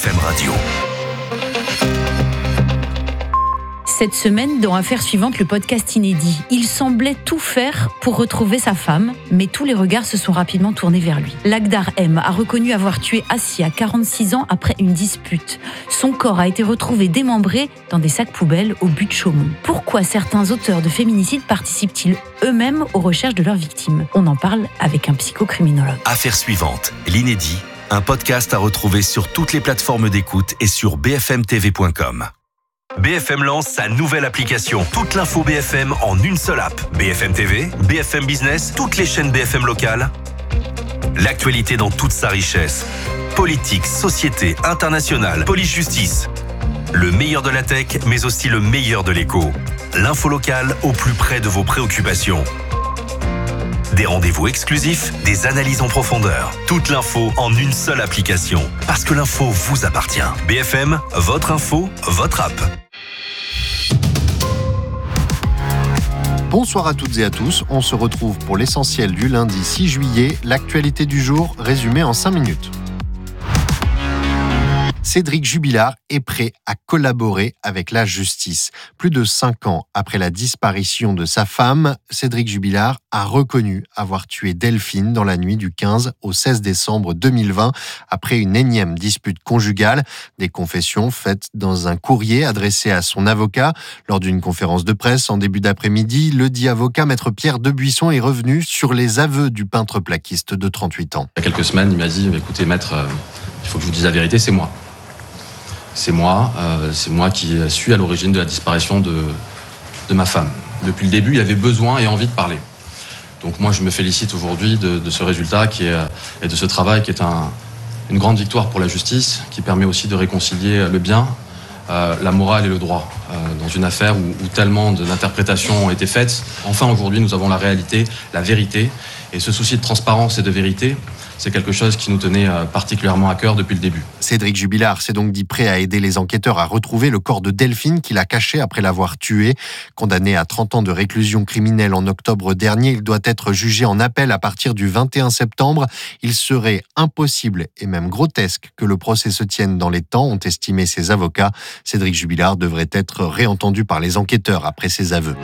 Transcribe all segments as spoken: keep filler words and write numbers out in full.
F M Radio. Cette semaine, dans Affaires suivantes, le podcast inédit. Il semblait tout faire pour retrouver sa femme, mais tous les regards se sont rapidement tournés vers lui. Lakhdar M a reconnu avoir tué Assia, quarante-six ans, après une dispute. Son corps a été retrouvé démembré dans des sacs poubelles au but de Chaumont. Pourquoi certains auteurs de féminicides participent-ils eux-mêmes aux recherches de leurs victimes ? On en parle avec un psychocriminologue. Affaires suivantes, l'inédit, un podcast à retrouver sur toutes les plateformes d'écoute et sur b f m t v point com. B F M lance sa nouvelle application. Toute l'info B F M en une seule app. B F M T V, B F M Business, toutes les chaînes B F M locales. L'actualité dans toute sa richesse. Politique, société, internationale, police-justice. Le meilleur de la tech, mais aussi le meilleur de l'écho. L'info locale au plus près de vos préoccupations. Des rendez-vous exclusifs, des analyses en profondeur. Toute l'info en une seule application. Parce que l'info vous appartient. B F M, votre info, votre app. Bonsoir à toutes et à tous, on se retrouve pour l'essentiel du lundi six juillet, l'actualité du jour résumée en cinq minutes. Cédric Jubilard est prêt à collaborer avec la justice. Plus de cinq ans après la disparition de sa femme, Cédric Jubilard a reconnu avoir tué Delphine dans la nuit du quinze au seize décembre deux mille vingt après une énième dispute conjugale. Des confessions faites dans un courrier adressé à son avocat. Lors d'une conférence de presse en début d'après-midi, le dit avocat Maître Pierre Debuisson est revenu sur les aveux du peintre plaquiste de trente-huit ans. Il y a quelques semaines, il m'a dit « Écoutez maître, euh, il faut que je vous dise la vérité, c'est moi. C'est moi, euh, c'est moi qui suis à l'origine de la disparition de, de ma femme. Depuis le début, il avait besoin et envie de parler. Donc moi, je me félicite aujourd'hui de, de ce résultat qui est, et de ce travail qui est un, une grande victoire pour la justice, qui permet aussi de réconcilier le bien, euh, la morale et le droit. Euh, dans une affaire où, où tellement d'interprétations ont été faites, enfin aujourd'hui, nous avons la réalité, la vérité. Et ce souci de transparence et de vérité, c'est quelque chose qui nous tenait particulièrement à cœur depuis le début. Cédric Jubilard s'est donc dit prêt à aider les enquêteurs à retrouver le corps de Delphine qu'il a caché après l'avoir tué. Condamné à trente ans de réclusion criminelle en octobre dernier, il doit être jugé en appel à partir du vingt et un septembre. Il serait impossible et même grotesque que le procès se tienne dans les temps, ont estimé ses avocats. Cédric Jubilard devrait être réentendu par les enquêteurs après ses aveux.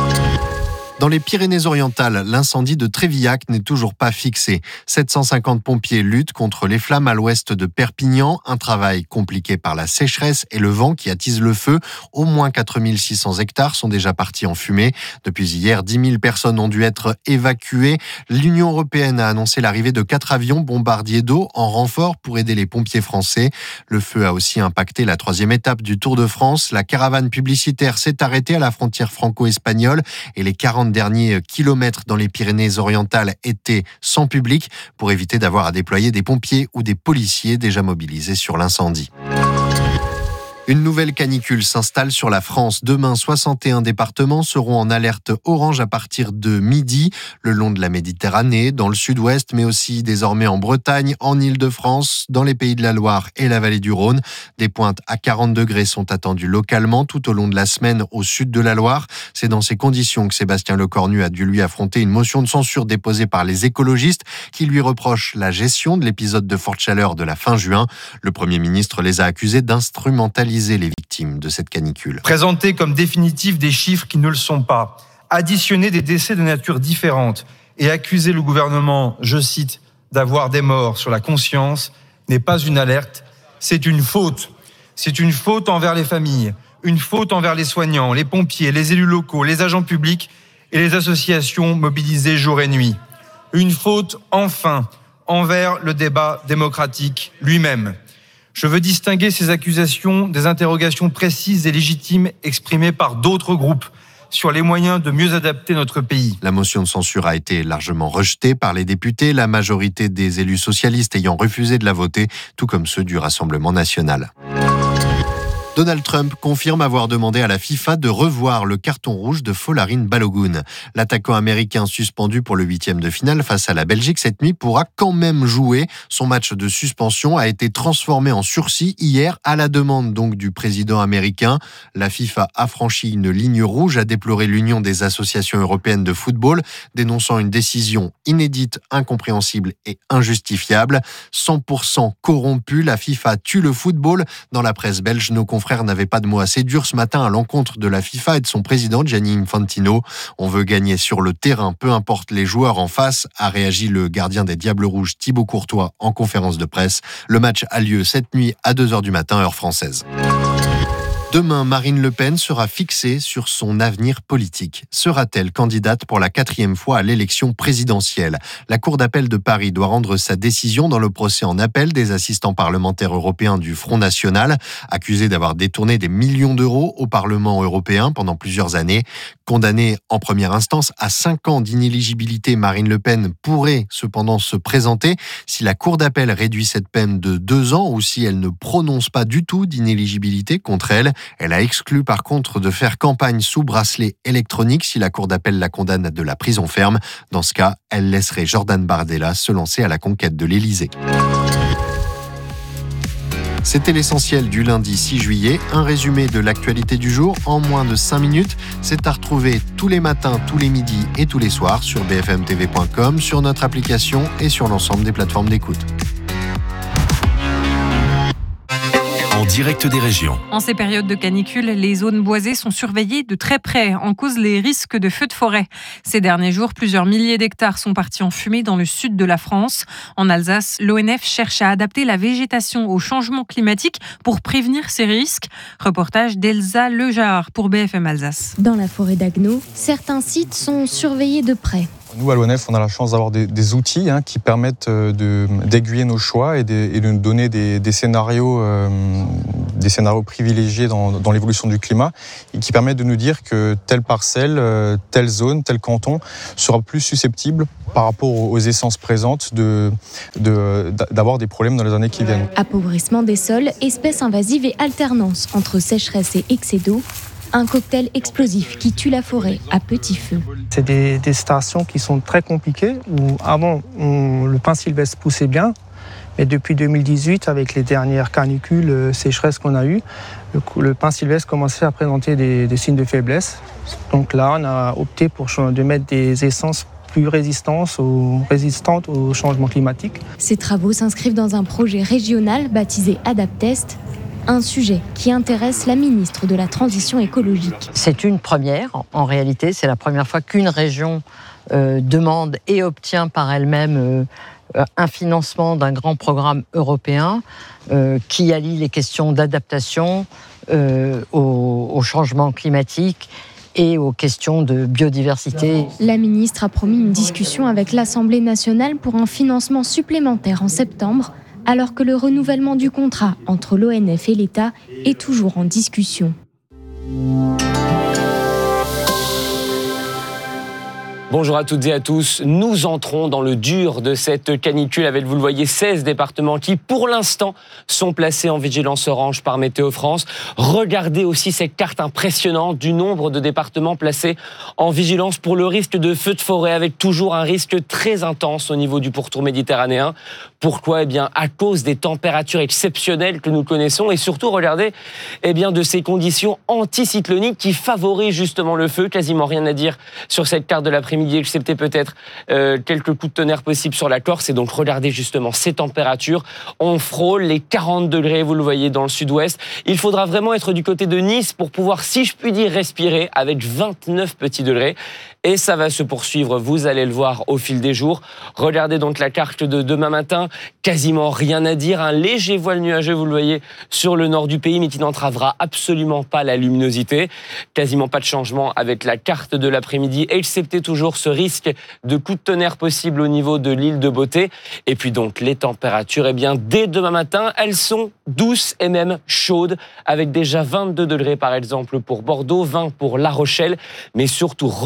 Dans les Pyrénées-Orientales, l'incendie de Trévillac n'est toujours pas fixé. sept cent cinquante pompiers luttent contre les flammes à l'ouest de Perpignan. Un travail compliqué par la sécheresse et le vent qui attise le feu. Au moins quatre mille six cents hectares sont déjà partis en fumée. Depuis hier, dix mille personnes ont dû être évacuées. L'Union européenne a annoncé l'arrivée de quatre avions bombardiers d'eau en renfort pour aider les pompiers français. Le feu a aussi impacté la troisième étape du Tour de France. La caravane publicitaire s'est arrêtée à la frontière franco-espagnole et les quarante derniers kilomètres dans les Pyrénées-Orientales étaient sans public pour éviter d'avoir à déployer des pompiers ou des policiers déjà mobilisés sur l'incendie. Une nouvelle canicule s'installe sur la France. Demain, soixante et un départements seront en alerte orange à partir de midi, le long de la Méditerranée, dans le sud-ouest, mais aussi désormais en Bretagne, en Île-de-France, dans les Pays de la Loire et la vallée du Rhône. Des pointes à quarante degrés sont attendues localement tout au long de la semaine au sud de la Loire. C'est dans ces conditions que Sébastien Lecornu a dû lui affronter une motion de censure déposée par les écologistes qui lui reprochent la gestion de l'épisode de forte chaleur de la fin juin. Le Premier ministre les a accusés d'instrumentaliser les victimes de cette canicule. Présenter comme définitifs des chiffres qui ne le sont pas, additionner des décès de nature différente et accuser le gouvernement, je cite, d'avoir des morts sur la conscience n'est pas une alerte, c'est une faute. C'est une faute envers les familles, une faute envers les soignants, les pompiers, les élus locaux, les agents publics et les associations mobilisées jour et nuit. Une faute, enfin, envers le débat démocratique lui-même. Je veux distinguer ces accusations des interrogations précises et légitimes exprimées par d'autres groupes sur les moyens de mieux adapter notre pays. La motion de censure a été largement rejetée par les députés, la majorité des élus socialistes ayant refusé de la voter, tout comme ceux du Rassemblement national. Donald Trump confirme avoir demandé à la FIFA de revoir le carton rouge de Folarin Balogun. L'attaquant américain suspendu pour le huitième de finale face à la Belgique cette nuit pourra quand même jouer. Son match de suspension a été transformé en sursis hier à la demande donc du président américain. La FIFA a franchi une ligne rouge, a déploré l'Union des associations européennes de football, dénonçant une décision inédite, incompréhensible et injustifiable. cent pour cent corrompu, la FIFA tue le football. Dans la presse belge, nos confrères n'avait pas de mots assez durs ce matin à l'encontre de la FIFA et de son président Gianni Infantino. On veut gagner sur le terrain, peu importe les joueurs en face, a réagi le gardien des Diables Rouges Thibaut Courtois en conférence de presse. Le match a lieu cette nuit à deux heures du matin, heure française. Demain, Marine Le Pen sera fixée sur son avenir politique. Sera-t-elle candidate pour la quatrième fois à l'élection présidentielle ? La Cour d'appel de Paris doit rendre sa décision dans le procès en appel des assistants parlementaires européens du Front National, accusés d'avoir détourné des millions d'euros au Parlement européen pendant plusieurs années. Condamnée en première instance à cinq ans d'inéligibilité, Marine Le Pen pourrait cependant se présenter si la Cour d'appel réduit cette peine de deux ans ou si elle ne prononce pas du tout d'inéligibilité contre elle. Elle a exclu par contre de faire campagne sous bracelet électronique si la Cour d'appel la condamne à de la prison ferme. Dans ce cas, elle laisserait Jordan Bardella se lancer à la conquête de l'Élysée. C'était l'essentiel du lundi six juillet. Un résumé de l'actualité du jour en moins de cinq minutes. C'est à retrouver tous les matins, tous les midis et tous les soirs sur b f m t v point com, sur notre application et sur l'ensemble des plateformes d'écoute. En direct des régions. En ces périodes de canicule, les zones boisées sont surveillées de très près, en cause les risques de feux de forêt. Ces derniers jours, plusieurs milliers d'hectares sont partis en fumée dans le sud de la France. En Alsace, l'O N F cherche à adapter la végétation au changement climatique pour prévenir ces risques. Reportage d'Elsa Lejar pour B F M Alsace. Dans la forêt d'Agneau, certains sites sont surveillés de près. Nous, à l'O N F, on a la chance d'avoir des, des outils hein, qui permettent de, d'aiguiller nos choix et de, et de nous donner des, des, scénarios, euh, des scénarios privilégiés dans, dans l'évolution du climat et qui permettent de nous dire que telle parcelle, euh, telle zone, tel canton sera plus susceptible par rapport aux essences présentes de, de, d'avoir des problèmes dans les années qui viennent. Appauvrissement des sols, espèces invasives et alternance entre sécheresse et excès d'eau. Un cocktail explosif qui tue la forêt à petit feu. C'est des, des stations qui sont très compliquées, où avant on, le pin sylvestre poussait bien, mais depuis deux mille dix-huit, avec les dernières canicules, euh, sécheresses qu'on a eues, le, le pin sylvestre commençait à présenter des, des signes de faiblesse. Donc là, on a opté pour de mettre des essences plus résistantes au, résistantes au changement climatique. Ces travaux s'inscrivent dans un projet régional baptisé AdapTest. Un sujet qui intéresse la ministre de la Transition écologique. C'est une première, en réalité, c'est la première fois qu'une région euh, demande et obtient par elle-même euh, un financement d'un grand programme européen euh, qui allie les questions d'adaptation euh, au, au changement climatique et aux questions de biodiversité. La ministre a promis une discussion avec l'Assemblée nationale pour un financement supplémentaire en septembre, alors que le renouvellement du contrat entre l'O N F et l'État est toujours en discussion. Bonjour à toutes et à tous. Nous entrons dans le dur de cette canicule avec, vous le voyez, seize départements qui, pour l'instant, sont placés en vigilance orange par Météo France. Regardez aussi cette carte impressionnante du nombre de départements placés en vigilance pour le risque de feu de forêt, avec toujours un risque très intense au niveau du pourtour méditerranéen. Pourquoi ? Eh bien, à cause des températures exceptionnelles que nous connaissons et surtout, regardez, eh bien, de ces conditions anticycloniques qui favorisent justement le feu. Quasiment rien à dire sur cette carte de l'après-midi, excepté peut-être euh, quelques coups de tonnerre possibles sur la Corse. Et donc, regardez justement ces températures. On frôle les quarante degrés, vous le voyez, dans le sud-ouest. Il faudra vraiment être du côté de Nice pour pouvoir, si je puis dire, respirer avec vingt-neuf petits degrés. Et ça va se poursuivre, vous allez le voir au fil des jours. Regardez donc la carte de demain matin, quasiment rien à dire. Un léger voile nuageux, vous le voyez, sur le nord du pays, mais qui n'entravera absolument pas la luminosité. Quasiment pas de changement avec la carte de l'après-midi, excepté toujours ce risque de coup de tonnerre possible au niveau de l'île de Beauté. Et puis donc, les températures, eh bien, dès demain matin, elles sont douces et même chaudes, avec déjà vingt-deux degrés par exemple pour Bordeaux, vingt pour La Rochelle. Mais surtout, regardez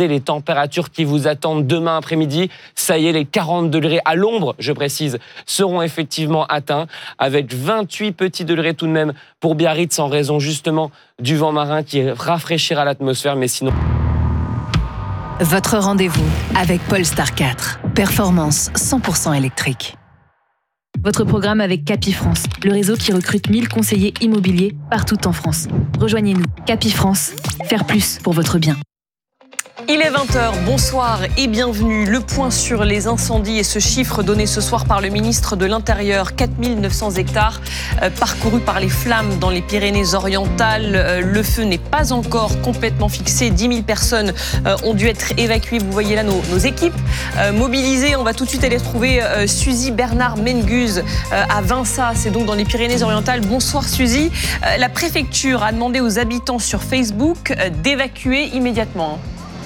regardez les températures qui vous attendent demain après-midi. Ça y est, les quarante degrés à l'ombre, je précise, seront effectivement atteints, avec vingt-huit petits degrés tout de même pour Biarritz en raison justement du vent marin qui rafraîchira l'atmosphère, mais sinon... Votre rendez-vous avec Polestar quatre. Performance cent pour cent électrique. Votre programme avec Capifrance, le réseau qui recrute mille conseillers immobiliers partout en France. Rejoignez-nous, Capifrance, faire plus pour votre bien. Il est vingt heures, bonsoir et bienvenue. Le point sur les incendies et ce chiffre donné ce soir par le ministre de l'Intérieur, quatre mille neuf cents hectares euh, parcourus par les flammes dans les Pyrénées-Orientales. Euh, le feu n'est pas encore complètement fixé, dix mille personnes euh, ont dû être évacuées. Vous voyez là nos, nos équipes euh, mobilisées. On va tout de suite aller retrouver euh, Suzy Bernard Menguz euh, à Vinça, c'est donc dans les Pyrénées-Orientales. Bonsoir Suzy. Euh, la préfecture a demandé aux habitants sur Facebook euh, d'évacuer immédiatement.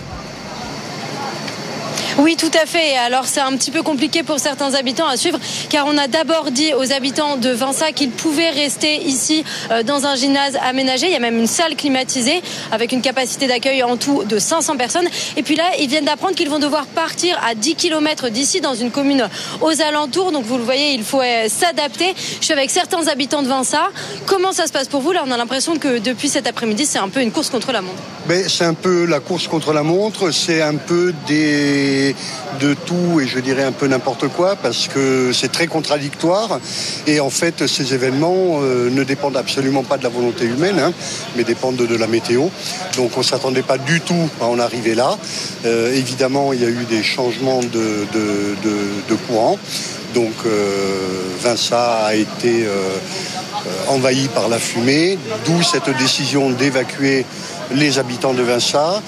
Oui, tout à fait. Alors, c'est un petit peu compliqué pour certains habitants à suivre, car on a d'abord dit aux habitants de Vinça qu'ils pouvaient rester ici euh, dans un gymnase aménagé. Il y a même une salle climatisée avec une capacité d'accueil en tout de cinq cents personnes. Et puis là, ils viennent d'apprendre qu'ils vont devoir partir à dix kilomètres d'ici, dans une commune aux alentours. Donc, vous le voyez, il faut euh, s'adapter. Je suis avec certains habitants de Vinça. Comment ça se passe pour vous? Là, on a l'impression que depuis cet après-midi, c'est un peu une course contre la montre. Ben, c'est un peu la course contre la montre. C'est un peu des... de tout et je dirais un peu n'importe quoi parce que c'est très contradictoire et en fait ces événements euh, ne dépendent absolument pas de la volonté humaine hein, mais dépendent de, de la météo, donc on ne s'attendait pas du tout à en arriver là. Euh, évidemment il y a eu des changements de, de, de, de courant, donc euh, Vinça a été euh, euh, envahi par la fumée, d'où cette décision d'évacuer les habitants de Vinça.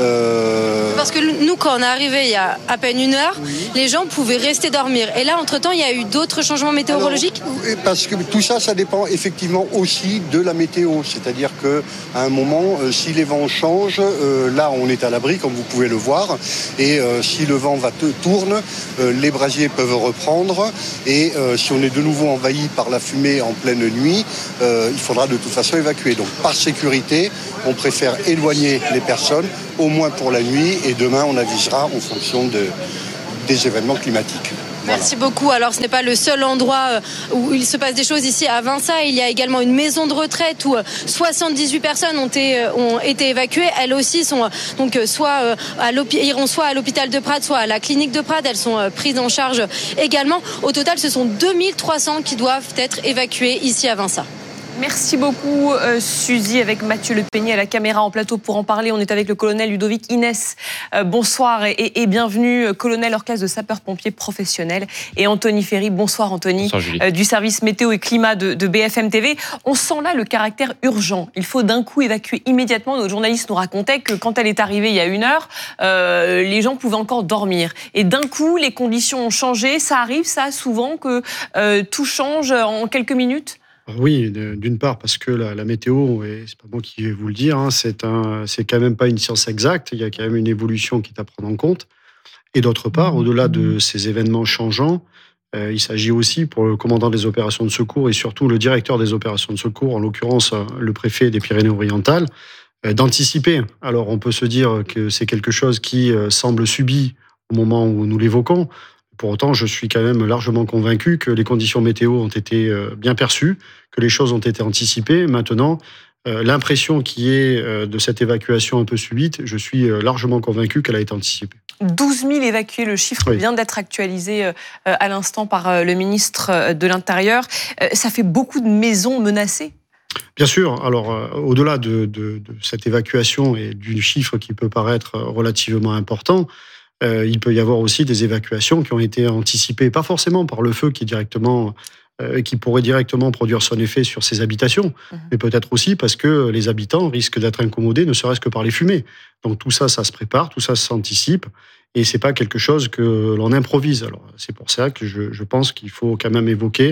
Euh... Parce que nous, quand on est arrivé il y a à peine une heure, oui. les gens pouvaient rester dormir. Et là, entre-temps, il y a eu d'autres changements météorologiques ? Alors, parce que tout ça, ça dépend effectivement aussi de la météo. C'est-à-dire qu'à un moment, euh, si les vents changent, euh, là, on est à l'abri, comme vous pouvez le voir. Et euh, si le vent va te, tourne, euh, les brasiers peuvent reprendre. Et euh, si on est de nouveau envahi par la fumée en pleine nuit, euh, il faudra de toute façon évacuer. Donc, par sécurité, on préfère éloigner les personnes, au moins pour la nuit, et demain on avisera en fonction de, des événements climatiques. Voilà. Merci beaucoup. Alors ce n'est pas le seul endroit où il se passe des choses ici à Vinça. Il y a également une maison de retraite où soixante-dix-huit personnes ont été, ont été évacuées. Elles aussi sont donc soit à iront soit à l'hôpital de Prades, soit à la clinique de Prades. Elles sont prises en charge également. Au total, ce sont deux mille trois cents qui doivent être évacuées ici à Vinça. Merci beaucoup euh, Suzy, avec Mathieu Le Peignet à la caméra en plateau pour en parler. On est avec le colonel Ludovic Inès. Euh, bonsoir et, et, et bienvenue, colonel orchestre de sapeurs-pompiers professionnels. Et Anthony Ferry, bonsoir Anthony, bonsoir, euh, du service météo et climat de, de B F M T V. On sent là le caractère urgent. Il faut d'un coup évacuer immédiatement. Notre journaliste nous racontait que quand elle est arrivée il y a une heure, euh, les gens pouvaient encore dormir. Et d'un coup, les conditions ont changé. Ça arrive, ça, souvent, que euh, tout change en quelques minutes ? Oui, d'une part parce que la, la météo, et c'est pas moi qui vais vous le dire, hein, c'est un, c'est quand même pas une science exacte. Il y a quand même une évolution qui est à prendre en compte. Et d'autre part, au-delà de ces événements changeants, euh, il s'agit aussi pour le commandant des opérations de secours et surtout le directeur des opérations de secours, en l'occurrence le préfet des Pyrénées-Orientales, euh, d'anticiper. Alors on peut se dire que c'est quelque chose qui euh, semble subi au moment où nous l'évoquons. Pour autant, je suis quand même largement convaincu que les conditions météo ont été bien perçues, que les choses ont été anticipées. Maintenant, euh, l'impression qui est euh, de cette évacuation un peu subite, je suis euh, largement convaincu qu'elle a été anticipée. douze mille évacués, le chiffre oui. vient d'être actualisé euh, à l'instant par euh, le ministre de l'Intérieur. Euh, ça fait beaucoup de maisons menacées ? Bien sûr. Alors, euh, au-delà de, de, de cette évacuation et du chiffre qui peut paraître relativement important, Euh, il peut y avoir aussi des évacuations qui ont été anticipées, pas forcément par le feu qui, directement, euh, qui pourrait directement produire son effet sur ces habitations, mmh. mais peut-être aussi parce que les habitants risquent d'être incommodés, ne serait-ce que par les fumées. Donc tout ça, ça se prépare, tout ça s'anticipe, et c'est pas quelque chose que l'on improvise. Alors c'est pour ça que je, je pense qu'il faut quand même évoquer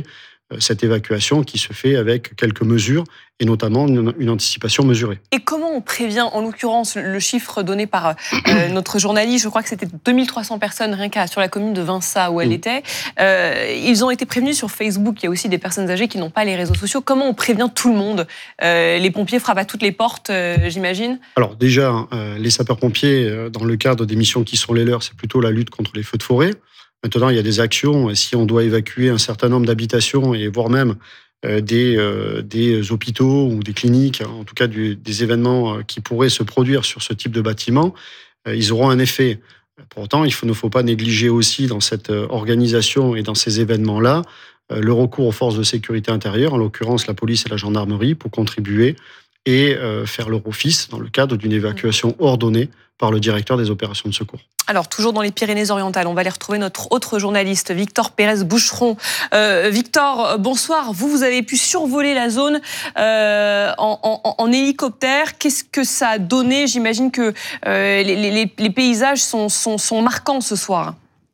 cette évacuation qui se fait avec quelques mesures et notamment une, une anticipation mesurée. Et comment on prévient, en l'occurrence, le chiffre donné par euh, notre journaliste, je crois que c'était deux mille trois cents personnes rien qu'à sur la commune de Vinça où elle mmh. était. Euh, ils ont été prévenus sur Facebook. Il y a aussi des personnes âgées qui n'ont pas les réseaux sociaux. Comment on prévient tout le monde ? euh, Les pompiers frappent à toutes les portes, euh, j'imagine ? Alors déjà, euh, les sapeurs-pompiers, euh, dans le cadre des missions qui sont les leurs, c'est plutôt la lutte contre les feux de forêt. Maintenant, il y a des actions. Si on doit évacuer un certain nombre d'habitations et voire même euh, des, euh, des hôpitaux ou des cliniques, en tout cas du, des événements qui pourraient se produire sur ce type de bâtiment, euh, ils auront un effet. Pour autant, il faut, ne faut pas négliger aussi dans cette organisation et dans ces événements-là euh, le recours aux forces de sécurité intérieure, en l'occurrence la police et la gendarmerie, pour contribuer et euh, faire leur office dans le cadre d'une évacuation ordonnée par le directeur des opérations de secours. Alors, toujours dans les Pyrénées-Orientales, on va aller retrouver notre autre journaliste, Victor Pérez-Boucheron. Euh, Victor, bonsoir. Vous, vous avez pu survoler la zone euh, en, en, en hélicoptère. Qu'est-ce que ça a donné ? J'imagine que euh, les, les, les paysages sont, sont, sont marquants ce soir.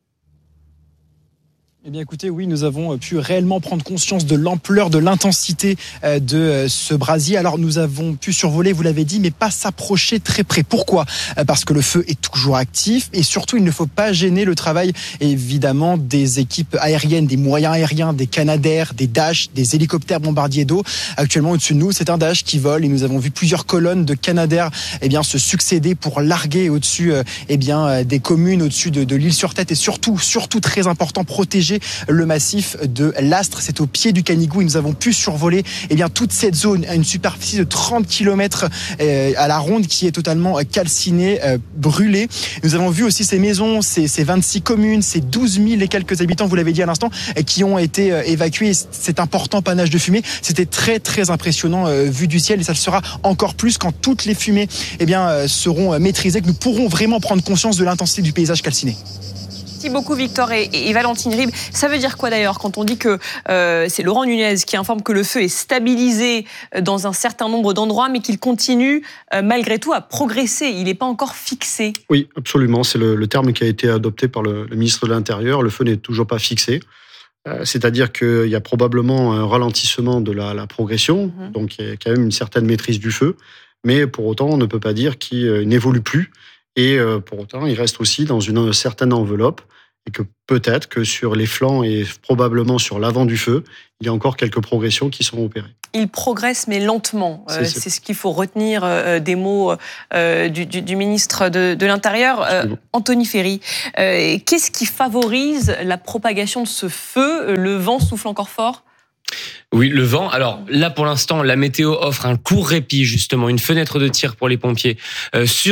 Eh bien écoutez, oui, nous avons pu réellement prendre conscience de l'ampleur, de l'intensité de ce brasier. Alors nous avons pu survoler, vous l'avez dit, mais pas s'approcher très près. Pourquoi ? Parce que le feu est toujours actif et surtout il ne faut pas gêner le travail évidemment des équipes aériennes, des moyens aériens, des Canadair, des Dash, des hélicoptères bombardiers d'eau. Actuellement au-dessus de nous, c'est un Dash qui vole et nous avons vu plusieurs colonnes de Canadair eh bien, se succéder pour larguer au-dessus eh bien, des communes, au-dessus de, de l'île sur Tête et surtout, surtout très important, protéger le massif de l'Astre. C'est au pied du Canigou et nous avons pu survoler eh bien, toute cette zone à une superficie de trente kilomètres euh, à la ronde qui est totalement calcinée, euh, brûlée. Nous avons vu aussi ces maisons, ces, ces vingt-six communes, ces douze mille et quelques habitants, vous l'avez dit à l'instant, euh, qui ont été euh, évacués. Cet important panache de fumée, c'était très très impressionnant euh, vu du ciel et ça le sera encore plus quand toutes les fumées eh bien, euh, seront maîtrisées, que nous pourrons vraiment prendre conscience de l'intensité du paysage calciné. Merci beaucoup Victor et, et, et Valentine Ribes. Ça veut dire quoi d'ailleurs quand on dit que euh, c'est Laurent Nunez qui informe que le feu est stabilisé dans un certain nombre d'endroits mais qu'il continue euh, malgré tout à progresser, il n'est pas encore fixé? Oui, absolument, c'est le, le terme qui a été adopté par le, le ministre de l'Intérieur, le feu n'est toujours pas fixé. Euh, c'est-à-dire qu'il y a probablement un ralentissement de la, la progression, mmh. donc il y a quand même une certaine maîtrise du feu, mais pour autant on ne peut pas dire qu'il euh, n'évolue plus. Et euh, pour autant, il reste aussi dans une certaine enveloppe et que peut-être que sur les flancs et probablement sur l'avant du feu, il y a encore quelques progressions qui sont opérées. Il progresse, mais lentement. C'est, euh, c'est... c'est ce qu'il faut retenir euh, des mots euh, du, du, du ministre de, de l'Intérieur, euh, Anthony Ferry. Euh, qu'est-ce qui favorise la propagation de ce feu ? Le vent souffle encore fort ? Oui, le vent. Alors là, pour l'instant, la météo offre un court répit, justement, une fenêtre de tir pour les pompiers euh, sur